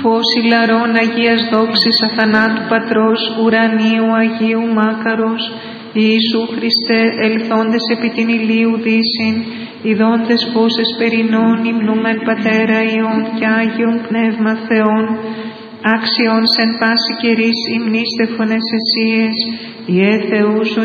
φως ηλαρών Αγίας δόξης αθανάτου Πατρός, ουρανίου Αγίου Μάκαρος, Ιησού Χριστέ, ελθόντες επί την ηλίου δύσιν, ειδώντες φως εσπερινών, υμνούμεν Πατέρα Υιόν και Άγιον Πνεύμα Θεόν, άξιον σεν πάση καιρής υμνήστε φωνές εσίες, Ιε Θεού ζωή